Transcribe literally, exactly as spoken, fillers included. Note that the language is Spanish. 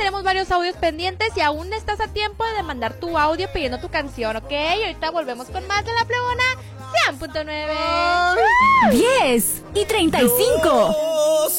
tenemos varios audios pendientes y aún estás a tiempo de mandar tu audio pidiendo tu canción, ¿ok? Y ahorita volvemos con más de La Plebona cien punto nueve. diez y treinta y cinco.